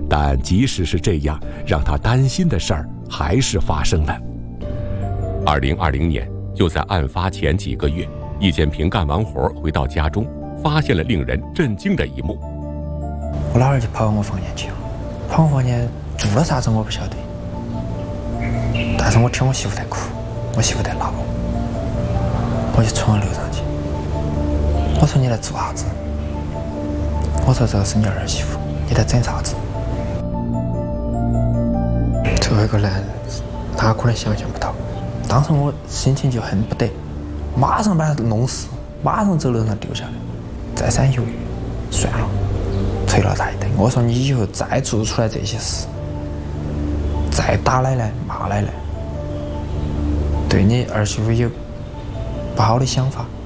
但即使是这样，让他担心的事儿还是发生了。2020年，就在案发前几个月，易建平干完活回到家中，发现了令人震惊的一幕。 我老儿就跑到我房间去了，跑我房间做了啥子我不晓得，但是我听我媳妇在哭，我媳妇在闹，我就冲了楼上去。我说你来做啥子？我说这个是你儿媳妇，你在整啥子？作为一个男人，哪可能想象不到？当时我心情就恨不得马上把他弄死，马上走楼上丢下来，再三犹豫，算了，捶了他一顿。我说你以后再做出来这些事，再打奶奶骂奶奶，对你儿媳妇有不好的想法，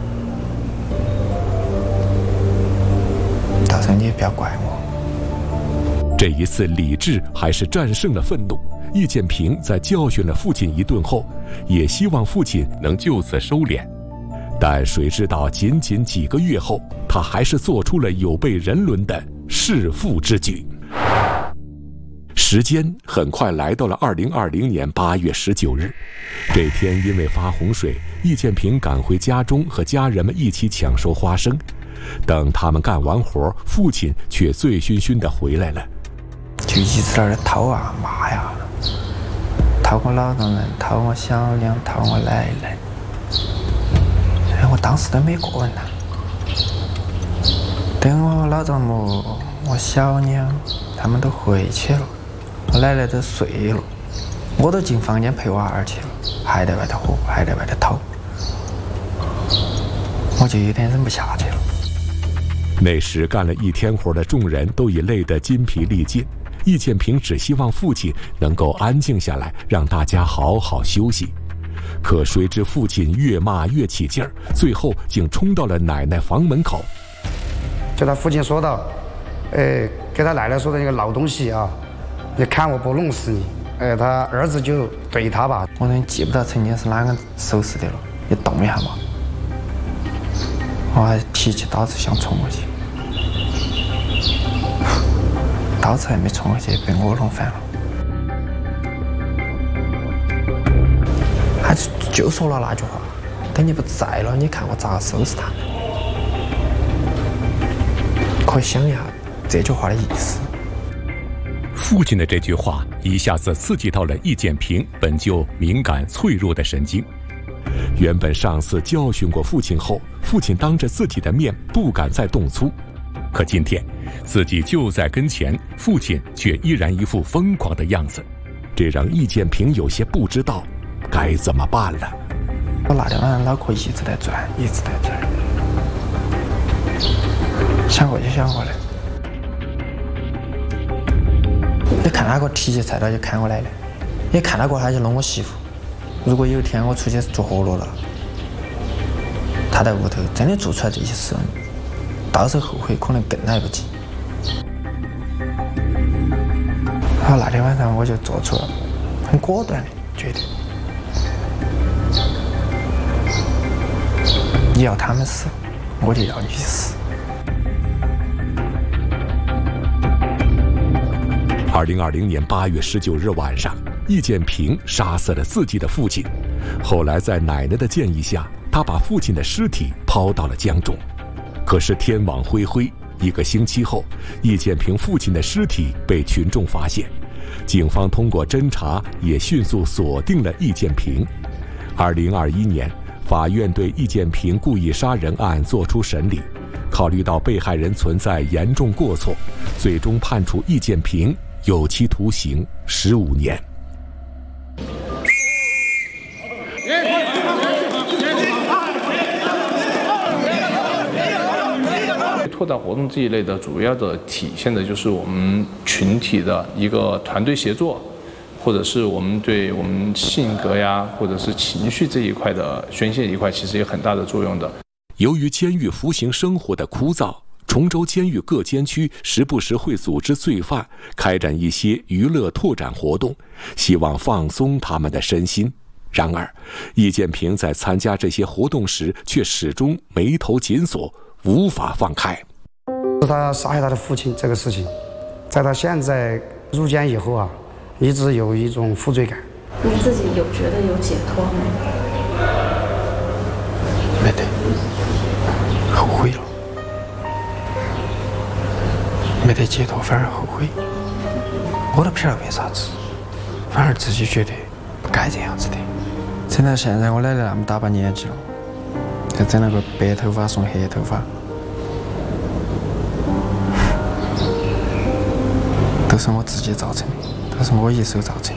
到时候你也不要怪我。 这一次理智还是战胜了愤怒。易建平在教训了父亲一顿后，也希望父亲能就此收敛。但谁知道仅仅几个月后，他还是做出了有悖人伦的弑父之举。时间很快来到了2020年8月19日，这天因为发洪水，易建平赶回家中和家人们一起抢收花生。等他们干完活，父亲却醉醺醺地回来了， 就一直在那儿讨啊骂呀，讨我老丈人，讨我小娘，讨我奶奶。我当时都没过问他。等我老丈母、我小娘他们都回去了，我奶奶都睡了，我都进房间陪娃儿去了，还在外头喝，还在外头讨，我就有点忍不下去了。 那时干了一天活的众人都已累得筋疲力尽，易建平只希望父亲能够安静下来，让大家好好休息。可谁知父亲越骂越起劲儿，最后竟冲到了奶奶房门口。 就他父亲说道：“给他奶奶说的那个老东西啊，你看我不弄死你。”他儿子就怼他吧。 我说你记不到曾经是哪个收拾的了，你动一下嘛。我还提起刀子想冲过去，刀子还没冲过去，被我弄反了。他就说了那句话：“等你不在了，你看我咋收拾他们。”可以想一下这句话的意思。 父亲的这句话一下子刺激到了易建平本就敏感脆弱的神经。原本上次教训过父亲后，父亲当着自己的面不敢再动粗，可今天自己就在跟前，父亲却依然一副疯狂的样子，这让易建平有些不知道该怎么办了。 我那天晚上脑壳一直在转，一直在转，想过去想过来。也看哪个提起菜刀就砍我奶奶，也看哪个他就弄我媳妇。如果有一天我出去做活路了，他在屋头真的做出来这些事，到时候后悔可能更来不及。然后那天晚上我就做出了很果断的决定，你要他们死，我就要你死。 2020年8月19日晚上，易建平杀死了自己的父亲。后来在奶奶的建议下，他把父亲的尸体抛到了江中。可是天网恢恢，1个星期后，易建平父亲的尸体被群众发现，警方通过侦查也迅速锁定了易建平。2021年，法院对易建平故意杀人案作出审理，考虑到被害人存在严重过错，最终判处易建平有期徒刑15年。 拓展活动这一类的主要的体现的就是我们群体的一个团队协作，或者是我们对我们性格呀，或者是情绪这一块的宣泄一块，其实有很大的作用的。 由于监狱服刑生活的枯燥，崇州监狱各监区时不时会组织罪犯开展一些娱乐拓展活动，希望放松他们的身心。然而，易建平在参加这些活动时却始终眉头紧锁，无法放开。 他杀害他的父亲这个事情， 在他现在入监以后啊，一直有一种负罪感。 你自己有觉得有解脱吗？ 没得，后悔了，没得解脱，反而后悔。我都不晓得为啥子，反而自己觉得不该这样子的。整到现在，我奶奶那么大把年纪了，还整那个白头发送黑头发，都是我自己造成的，都是我一手造成的。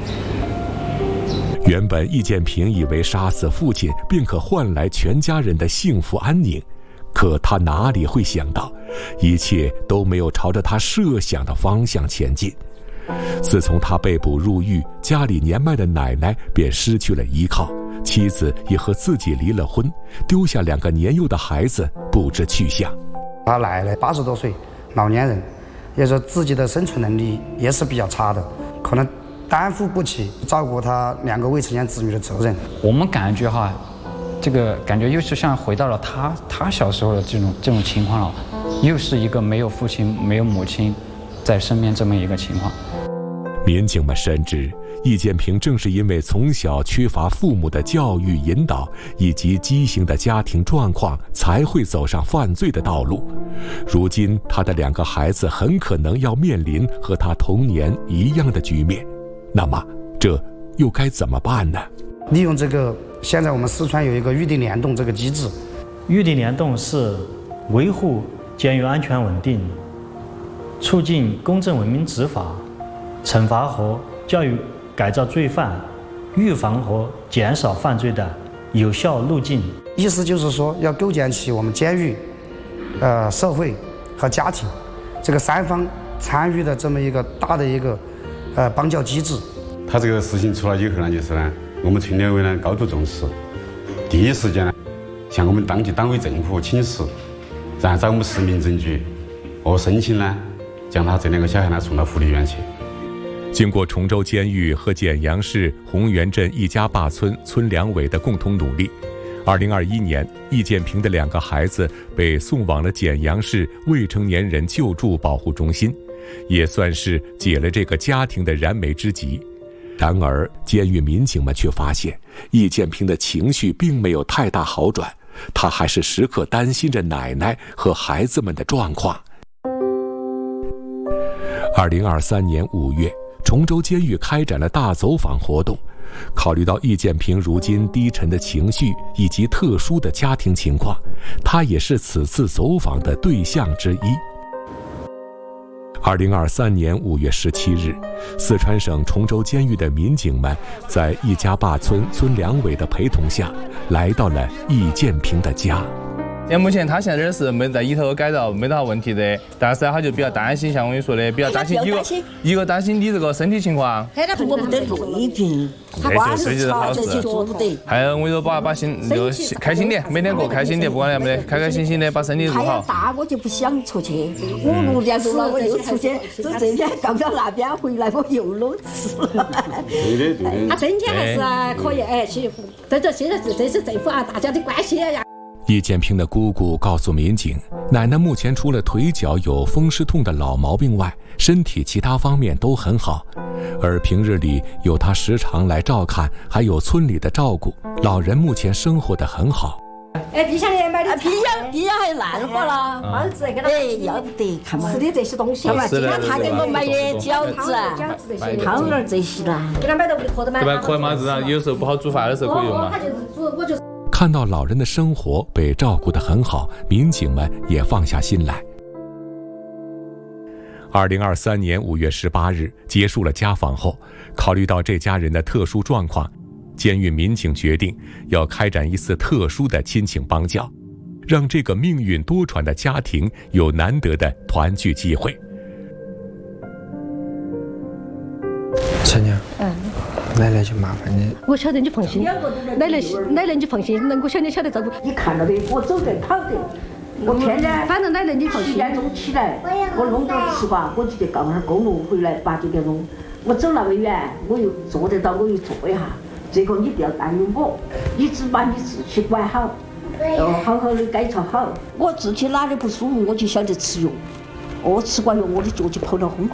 原本易建平以为杀死父亲便可换来全家人的幸福安宁，可他哪里会想到，一切都没有朝着他设想的方向前进。自从他被捕入狱，家里年迈的奶奶便失去了依靠，妻子也和自己离了婚，丢下2个年幼的孩子不知去向。 他奶奶80多岁，老年人，也说自己的生存能力也是比较差的，可能担负不起照顾他2个未成年子女的责任。 我们感觉哈，这个感觉又是像回到了他小时候的这种情况了，又是一个没有父亲没有母亲在身边这么一个情况。 民警们深知，易建平正是因为从小缺乏父母的教育引导以及畸形的家庭状况，才会走上犯罪的道路。如今他的2个孩子很可能要面临和他童年一样的局面，那么这又该怎么办呢？ 利用这个，现在我们四川有一个预定联动这个机制。 预定联动是维护监狱安全稳定，促进公正文明执法，惩罚和教育改造罪犯，预防和减少犯罪的有效路径。 意思就是说，要构建起我们监狱、社会和家庭这个3方参与的这么一个大的一个帮教机制。 他这个事情出来以后呢，就是呢，我们村联委呢高度重视，第一时间呢向我们当级党委政府请示，然后找我们实名证据，申请呢将他这2个小孩呢送到福利院去。 经过崇州监狱和简阳市红源镇一家坝村村两委的共同努力，2021年，易建平的2个孩子被送往了简阳市未成年人救助保护中心，也算是解了这个家庭的燃眉之急。然而，监狱民警们却发现，易建平的情绪并没有太大好转，他还是时刻担心着奶奶和孩子们的状况。2023年5月，崇州监狱开展了大走访活动。考虑到易建平如今低沉的情绪以及特殊的家庭情况，他也是此次走访的对象之一。2023年5月17日，四川省崇州监狱的民警们在易家坝村村两委的陪同下，来到了易建平的家。 目前他现在是没在里头改造，没得啥问题的，但是他就比较担心，像我跟你说的，比较担心一个担心你这个身体情况。 我不得累病， 他睡觉好事。还有我跟你说，把心就开心点，每天过开心点，不管没得，开开心心的把身体做好。 大我就不想出去，5、6点钟了我又出去，走这边刚到那边回来我又弄吃。他身体还是可以，其实这现在这是政府啊，大家的关系呀。 易建平的姑姑告诉民警，奶奶目前除了腿脚有风湿痛的老毛病外，身体其他方面都很好，而平日里有她时常来照看，还有村里的照顾，老人目前生活得很好。 冰箱里买的冰箱还烂火了，要不得看嘛，吃的这些东西，他给我买的饺子、汤圆这些啦，给他买到可的买。 对吧？可以嘛？有时候不好煮饭的时候可以用嘛。 看到老人的生活被照顾得很好，民警们也放下心来。2023年5月18日结束了家访后，考虑到这家人的特殊状况，监狱民警决定要开展一次特殊的亲情帮教，让这个命运多舛的家庭有难得的团聚机会。 陈娘，奶奶就麻烦你。 我晓得你放心，奶奶你放心，我晓得照顾。你看到的，我走得跑得，我天天，反正奶奶你放心。10点钟起来，我弄点吃吧，我就得告下公路回来8、9点钟。我走那么远，我又坐得到，我又坐一下。这个你不要担忧我，你只把你自己管好，好好的改造好。我自己哪里不舒服，我就晓得吃药。 哦，吃过药我的脚就泡得红。